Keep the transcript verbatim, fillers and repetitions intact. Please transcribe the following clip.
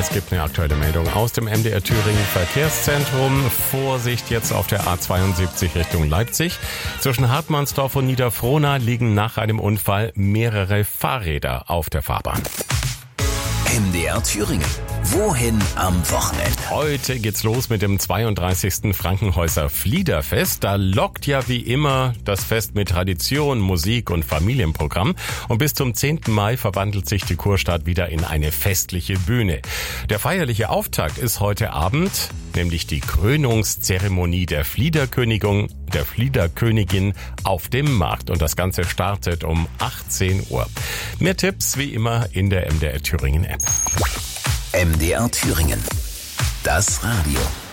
Es gibt eine aktuelle Meldung aus dem M D R Thüringen Verkehrszentrum. Vorsicht jetzt auf der A zweiundsiebzig Richtung Leipzig. Zwischen Hartmannsdorf und Niederfrohna liegen nach einem Unfall mehrere Fahrräder auf der Fahrbahn. M D R Thüringen. Wohin am Wochenende? Heute geht's los mit dem zweiunddreißigsten Frankenhäuser Fliederfest. Da lockt ja wie immer das Fest mit Tradition, Musik und Familienprogramm. Und bis zum zehnten Mai verwandelt sich die Kurstadt wieder in eine festliche Bühne. Der feierliche Auftakt ist heute Abend, nämlich die Krönungszeremonie der Fliederkönigin, der Fliederkönigin auf dem Markt. Und das Ganze startet um achtzehn Uhr. Mehr Tipps wie immer in der M D R Thüringen App. M D R Thüringen. Das Radio.